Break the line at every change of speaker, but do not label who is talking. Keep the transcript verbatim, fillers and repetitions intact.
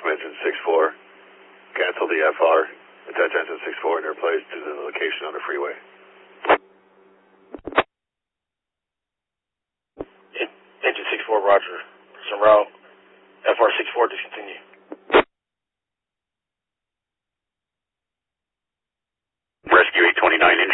from engine six four. Cancel the F R. Attach engine six four and replace to the location on the freeway.
Engine six four, roger. Some route. F R six four, discontinue.
Rescue eight twenty-nine, engine